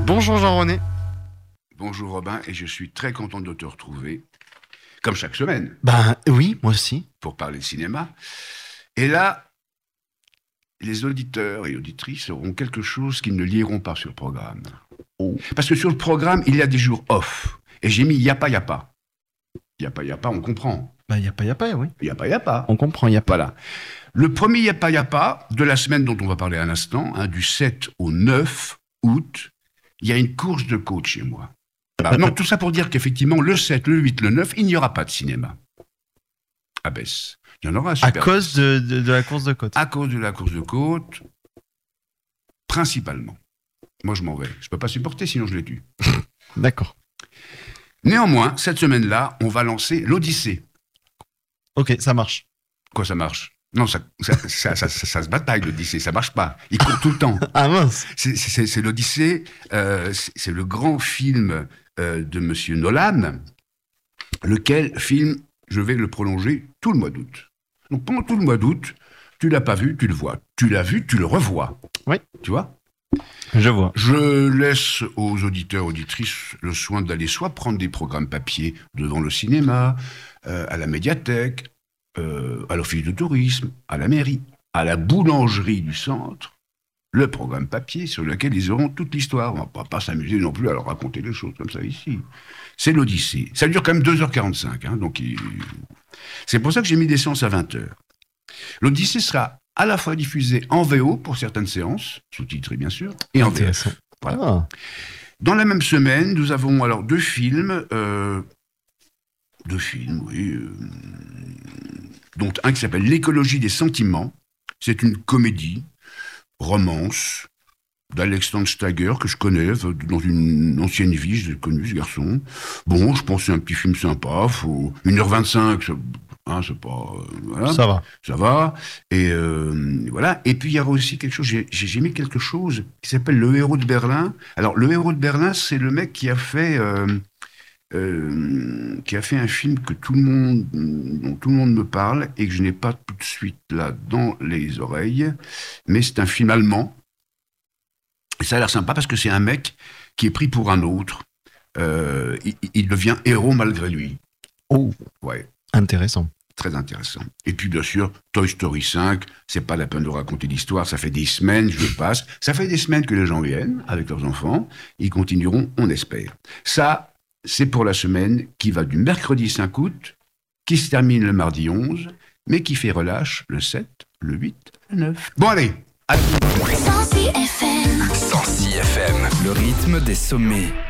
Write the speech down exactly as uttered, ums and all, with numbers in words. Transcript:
Bonjour Jean-René. Bonjour Robin, et je suis très content de te retrouver, comme chaque semaine. Ben oui, moi aussi. Pour parler de cinéma. Et là, les auditeurs et auditrices auront quelque chose qu'ils ne liront pas sur le programme. Oh. Parce que sur le programme, il y a des jours off. Et j'ai mis Yapa Yapa. Yapa Yapa, on comprend. Ben Yapa Yapa, oui. Yapa Yapa. On comprend Yapa. Voilà. Le premier Yapa Yapa de la semaine dont on va parler à l'instant, hein, du sept au neuf août, il y a une course de côte chez moi. Bah, non, tout ça pour dire qu'effectivement, le sept, le huit, le neuf, il n'y aura pas de cinéma. À Besse. Il y en aura à À cause de, de, de la course de côte. À cause de la course de côte, principalement. Moi, je m'en vais. Je ne peux pas supporter, sinon je les tue. D'accord. Néanmoins, cette semaine-là, on va lancer l'Odyssée. Ok, ça marche. Quoi, ça marche ? Non, ça, ça, ça, ça, ça, ça se bataille, l'Odyssée, ça marche pas. Il court tout le temps. Ah mince. C'est, c'est, c'est l'Odyssée, euh, c'est, c'est le grand film euh, de Monsieur Nolan, lequel film, je vais le prolonger tout le mois d'août. Donc pendant tout le mois d'août, tu l'as pas vu, tu le vois. Tu l'as vu, tu le revois. Oui. Tu vois ? Je vois. Je laisse aux auditeurs, auditrices, le soin d'aller soit prendre des programmes papier devant le cinéma, euh, à la médiathèque, Euh, à l'office de tourisme, à la mairie, à la boulangerie du centre, le programme papier sur lequel ils auront toute l'histoire. On ne va pas s'amuser non plus à leur raconter des choses comme ça ici. C'est l'Odyssée. Ça dure quand même deux heures quarante-cinq. Hein, donc il... C'est pour ça que j'ai mis des séances à vingt heures. L'Odyssée sera à la fois diffusée en V O pour certaines séances, sous-titrées bien sûr, et en V F. Voilà. Ah. Dans la même semaine, nous avons alors deux films... Euh... Deux films, oui... Euh... dont un qui s'appelle L'écologie des sentiments. C'est une comédie, romance, d'Alexandre Steiger, que je connais, dans une ancienne vie, je l'ai connu, ce garçon. Bon, je pense que c'est un petit film sympa, faut... une heure vingt-cinq, ça... hein, c'est pas... Euh, voilà. Ça va. Ça va, et euh, voilà. Et puis il y aura aussi quelque chose, j'ai, j'ai mis quelque chose qui s'appelle Le Héros de Berlin. Alors, Le Héros de Berlin, c'est le mec qui a fait... Euh, Euh, qui a fait un film que tout le monde, dont tout le monde me parle et que je n'ai pas tout de suite là dans les oreilles, mais c'est un film allemand. Et ça a l'air sympa parce que c'est un mec qui est pris pour un autre. Euh, il, il devient héros malgré lui. Oh, ouais. Intéressant. Très intéressant. Et puis bien sûr, Toy Story cinq, c'est pas la peine de raconter l'histoire, ça fait des semaines, je le passe, ça fait des semaines que les gens viennent avec leurs enfants, ils continueront, on espère. Ça, c'est pour la semaine qui va du mercredi cinq août, qui se termine le mardi onze, mais qui fait relâche le sept, le huit, le neuf. Bon allez, à cent six F M. cent six F M, le rythme des sommets.